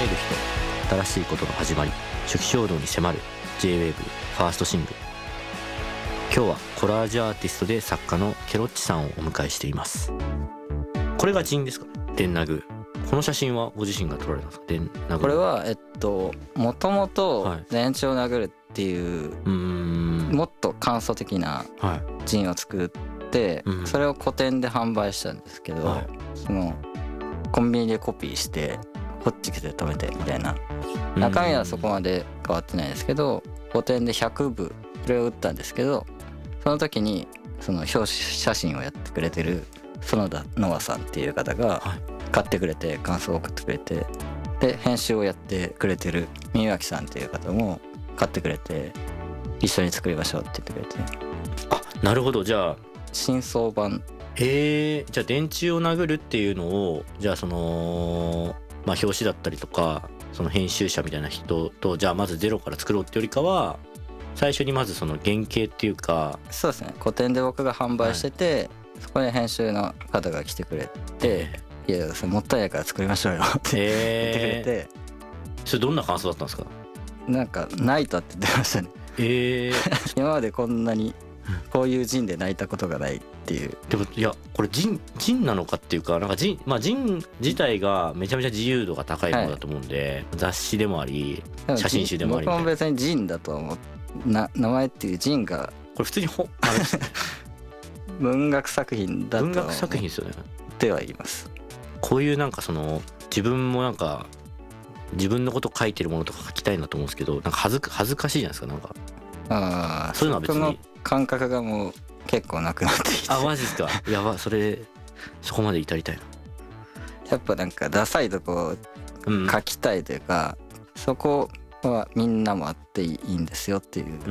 る人、新しいことの始まり、初期衝動に迫る J-WAVE ファーストシングル。今日はコラージュアーティストで作家のケロッチさんをお迎えしています。これがジンですか？デンナグ。この写真はご自身が撮られたんですか？デンナグ。 これはもともと電池を殴るっていう、もっと簡素的なジンを作って、それを個展で販売したんですけど、そのコンビニでコピーしてこっち来て止めてみたいな、中身はそこまで変わってないですけど、個展で100部それを売ったんですけど、その時にその表紙写真をやってくれてる園田ノアさんっていう方が買ってくれて、感想を送ってくれて、で編集をやってくれてる宮脇さんっていう方も買ってくれて、一緒に作りましょうって言ってくれて。 あ、なるほど。じゃあ新装版。 じゃあ電柱を殴るっていうのを、じゃあその表紙だったりとか、その編集者みたいな人と、じゃあまずゼロから作ろうってよりかは、最初にまずその原型っていうか。 そうですね、個展で僕が販売してて、そこに編集の方が来てくれて、いやそれもったいないから作りましょうよって言ってくれて。 それどんな感想だったんですか？ なんか泣いたって言ってましたね。今までこんなにこういうジンで泣いたことがないっていう。 でもいや、これジンなのかっていうか、なんかジン自体がめちゃめちゃ自由度が高いものだと思うんで、雑誌でもあり写真集でもありみたいな。 僕も別にジンだとは思う。名前っていうジンがこれ普通に文学作品だとは文学作品ですよね。 では言います。 こういうなんかその自分もなんか自分のこと書いてるものとか書きたいなと思うんですけど、なんか恥ずかしいじゃないですか。なんかそういうのは別にその感覚がもう結構なくなってきて。 あ、マジですか？やば、そこまで至りたいな。 やっぱなんかダサいとこ書きたいというか、そこはみんなもあっていいんですよっていう